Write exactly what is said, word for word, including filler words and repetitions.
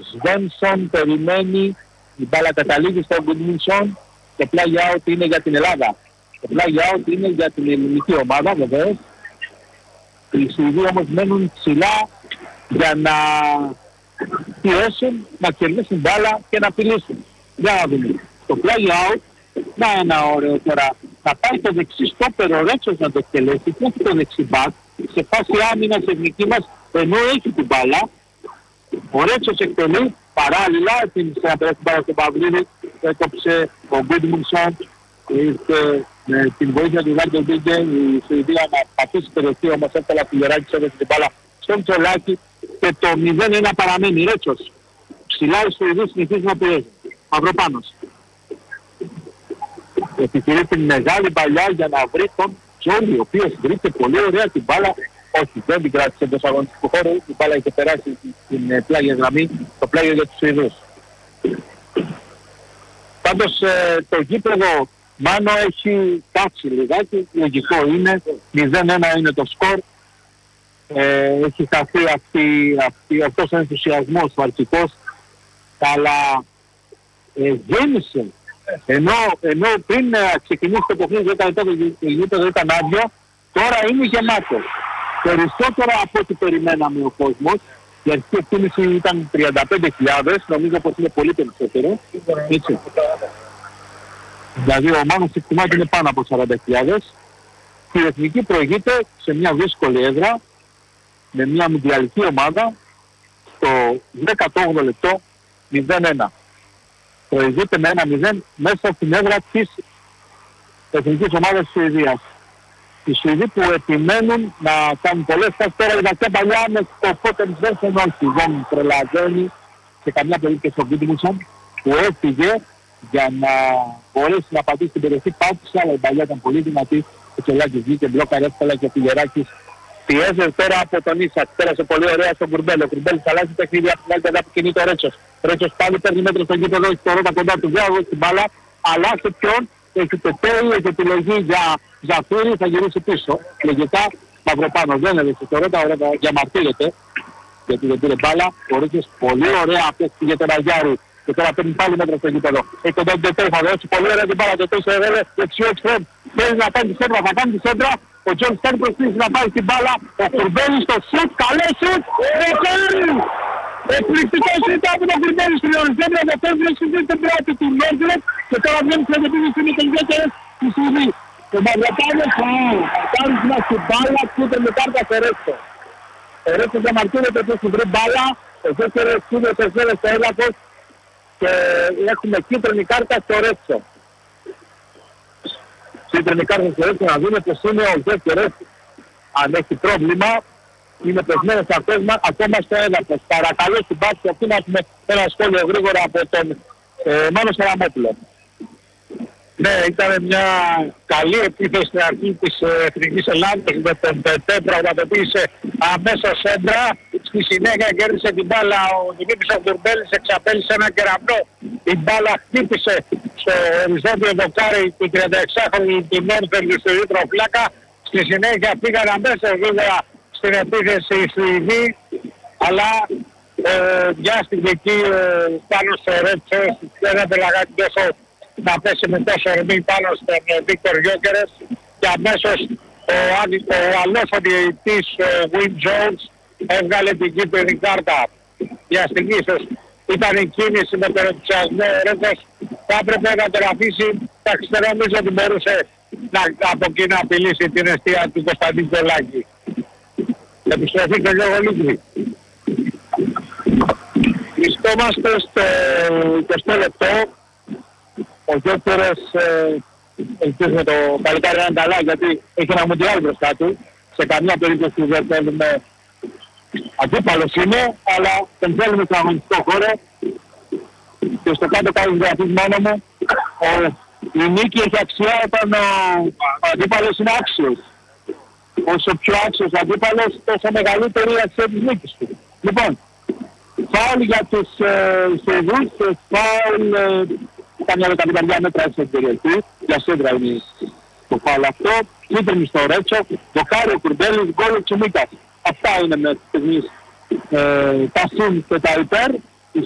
Σβένσον περιμένει, η μπάλα καταλήγει στον Γκούντμουνσον. Το flag out είναι για την Ελλάδα. Το flag out είναι για την ελληνική ομάδα βεβαίως. Οι Σουηδοί όμως μένουν ψηλά για να πιέσουν, να κερδίσουν μπάλα και να απειλήσουν. Για να δούμε. Το flag out, να ένα ωραίο τώρα. Θα πάει το δεξί στόπερ ο Ρέτσος να το εκτελέσει και όχι το δεξί μπακ. Σε φάση άμυνας εθνική μας, ενώ έχει την μπάλα. Ο Ρέτσος εκτελεί παράλληλα, έτοιμησε να περάσει την μπάλα στον Παυλίδη, έκοψε ο Γκούντμουνσον, ήρθε με την βοήθεια του Βάρντο Μπίγκε, η Σουηδία να πατήσει περιοχή, όμως εύκολα φιλεράκι έδωσε την μπάλα στον Τσολάκη και το μηδέν ένα παραμένει. Ρέτσος. Ψηλά οι Σουηδοί συνεχίζουν να πιέζουν. Μαυροπάνος. Επιχειρεί την μεγάλη παλιά για να βρει τον Τζόλι, ο οποίος βρήκε πολύ ωραία την μπάλα. Όχι, δεν την κράτησε εντός αγωνιστικού χώρου, η μπάλα είχε περάσει στην πλάγια γραμμή, το πλάγιο για τους Σουηδούς. Πάντως ε, το γήπεδο Μάνο έχει κάτσει λιγάκι, λογικό είναι, μηδέν ένα είναι το σκορ. Ε, έχει χαθεί αυτή, αυτή, αυτός ο ενθουσιασμός ο αρχικός, αλλά ε, γέμισε. Ενώ, ενώ πριν ε, ξεκινήσει το παιχνίδι όταν το γήπεδο ήταν άδειο, τώρα είναι γεμάτο. Περισσότερο από ό,τι περιμέναμε ο κόσμος. Η αρχική εκτίμηση ήταν τριάντα πέντε χιλιάδες, νομίζω πως είναι πολύ περισσότερο. Έτσι. Δηλαδή ο Μάνος εκτιμά ότι είναι πάνω από σαράντα χιλιάδες. Και η Εθνική προηγείται σε μια δύσκολη έδρα, με μια μουντιαλική ομάδα, στο δέκατο όγδοο λεπτό μηδέν ένα. Προηγείται με ένα μηδέν μέσα στην έδρα της Εθνικής Ομάδας της Σουηδίας. Οι Σουηδοί που επιμένουν να κάνουν πολλές φάσεις τώρα για τα παλιά με το Φότερ Σβένσον, όχι, δεν προλαβαίνει σε καμιά περίπτωση ο Γκούντμουνσον που έφυγε για να μπορέσει να πατήσει την περιοχή, πάτησε, αλλά η παλιά ήταν πολύ δυνατή. Ο Τσολάκης βγήκε, μπλόκαρε εύκολα και ο Φιγεράκης πιέζε τώρα από τον Ίσακ. Πέρασε πολύ ωραία στον Κουρμπέλ. Ο Κουρμπέλ αλλάζει παιχνίδι από την άλλη πλευρά που κινείται ο Ρέτσος. Ο Ρέτσος πάλι παίρνει μέτρο στο γήπεδο, έχει το ρότα κοντά του, βγάζει την μπάλα, αλλά σε ποιον έχει το τέλειο, έχει επιλογή για Ζαφύρι, θα γυρίσει πίσω. Λογικά Μαυροπάνο δεν έδειξε το ρότα, ωραία διαμαρτύρεται γιατί δεν πήρε μπάλα. Ο Ρέτσος πολύ ωραία απέκτησε για τον Αγιάρη. Και τώρα παίρνει πάλι μέτρο στο γήπεδο. Έχει τον Ντετέ, θα δώσει πολύ ωραία την μπάλα. Το τέσσερα ρεύε, δεξιό εξτρέμ. Θέλει να κάνει τη σέντρα, θα κάνει τη σέντρα. Ο Τζον Στέρν προσπίζει να πάει την μπάλα. Ο Κουρμπέλης στο σουτ, καλέ σουτ. Ρεκόρ! Εκπληκτικό σουτ από τον Κουρμπέλη στην οριζόντια. Ο Τέσσερις είναι την πρώτη του Νόντρετ. Και τώρα βγαίνει σε επίδυση είναι τελειότερες του Σουηδοί. Ο Μαυροπάνος θα κάνει στην μπάλα και ούτε με κάρτα σε Ρέτσο. Ο Ρέτσο διαμαρτύρεται ότι έχει βρει μπάλα. Ο Ζέκερες είναι τεσσέρες στο έδαφος. Και έχουμε κίτρινη κάρτα στο Ρέτσο. Κίτρινη κάρτα στο Ρέτσο, να δούμε πως είναι ο Ζέκερες. Αν έχει πρόβλημα, είναι πεσμένος ακόμα στο έδαφος. Παρακαλώ στην πάση αυτή να έχουμε ένα σχόλιο γρήγορα από τον ε, Μάνο Σαραμόπουλο. Ναι, ήταν μια καλή επίθεση στην αρχή της Εθνικής Ελλάδας με τον Πετέ, πραγματοποίησε αμέσως σέντρα. Στη συνέχεια κέρδισε την μπάλα ο Δημήτρης Αβδουρμπέλης, εξαπέλυσε ένα κεραυνό. Η μπάλα χτύπησε στο οριζόντιο δοκάρι του τριανταεξάχρονου του Νόρφελ στο ίδιο φλάκα. Στη συνέχεια πήγαν αμέσως βέβαια στην επίθεση οι Σουηδοί, αλλά ε, βιάστηκε εκεί ε, πάνω στο Ρέτσο, δεν έπαιρνε τόσο να πέσει με τόσο ορμή πάνω στον Βίκτορ Γιόκερες και αμέσως ο, ο αλλός αντιαιτητής Win Jones έβγαλε την κίτρινη κάρτα. Για στιγμή ήταν η κίνηση με τον ενθουσιασμό ο Ρέτσος, θα έπρεπε να τον αφήσει, τα νομίζω ότι μπορούσε να, από εκεί να απειλήσει την αιστεία του Κωνσταντίνου Τσολάκη. Επιστροφή και λίγο λίγη. Βρισκόμαστε στο εικοστό λεπτό. Ο Γιώκερες ε, ελπίζουμε το παλικάρι να είναι καλά γιατί έχει ένα μουντιάλ μπροστά του. Σε καμιά περίπτωση δεν θέλουμε αντίπαλος είναι, αλλά τον θέλουμε στο αγωνιστικό χώρο. Και στο κάτω κάτω γραφής μόνο μου, ο, η νίκη έχει αξιά όταν ο, ο αντίπαλος είναι άξιος. Όσο πιο άξιος αντίπαλος, τόσο μεγαλύτερη η αξία της νίκης του. Λοιπόν, φάουλ για τους Σουηδούς, φάουλ καμιά δεκαπενταριά μέτρα έξω την περιοχή, για σέντρα είναι το φάουλ αυτό, κίτρινη στο Ρέτσο, δοκάρι ο Κουρμπέλης, γκολ ο Τσιμίκας. Αυτά είναι με στιγμής ε, τα συν και τα υπέρ.